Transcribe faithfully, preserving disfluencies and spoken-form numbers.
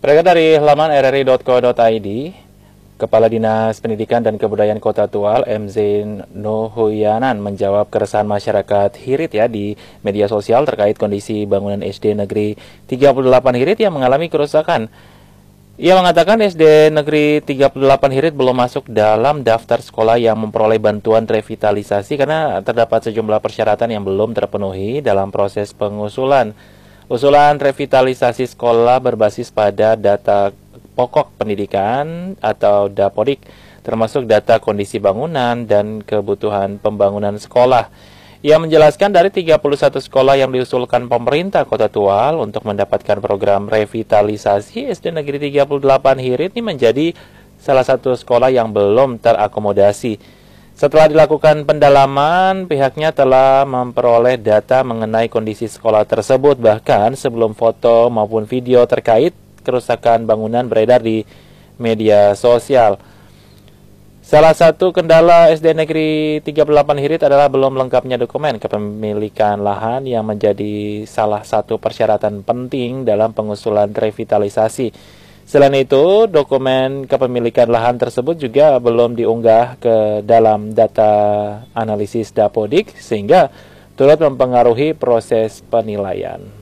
Berangkat dari laman r r i titik co titik i d, Kepala Dinas Pendidikan dan Kebudayaan Kota Tual, M Zain Nuhuyanan, menjawab keresahan masyarakat Hirit ya di media sosial terkait kondisi bangunan S D Negeri tiga puluh delapan Hirit yang mengalami kerusakan. Ia mengatakan S D Negeri tiga puluh delapan Hirit belum masuk dalam daftar sekolah yang memperoleh bantuan revitalisasi karena terdapat sejumlah persyaratan yang belum terpenuhi dalam proses pengusulan. Usulan revitalisasi sekolah berbasis pada data pokok pendidikan atau Dapodik, termasuk data kondisi bangunan dan kebutuhan pembangunan sekolah. Ia menjelaskan dari tiga puluh satu sekolah yang diusulkan pemerintah Kota Tual untuk mendapatkan program revitalisasi, S D Negeri tiga puluh delapan Hirit ini menjadi salah satu sekolah yang belum terakomodasi. Setelah dilakukan pendalaman, pihaknya telah memperoleh data mengenai kondisi sekolah tersebut, bahkan sebelum foto maupun video terkait kerusakan bangunan beredar di media sosial. Salah satu kendala S D Negeri tiga puluh delapan Hirit adalah belum lengkapnya dokumen kepemilikan lahan yang menjadi salah satu persyaratan penting dalam pengusulan revitalisasi. Selain itu, dokumen kepemilikan lahan tersebut juga belum diunggah ke dalam data analisis Dapodik sehingga turut mempengaruhi proses penilaian.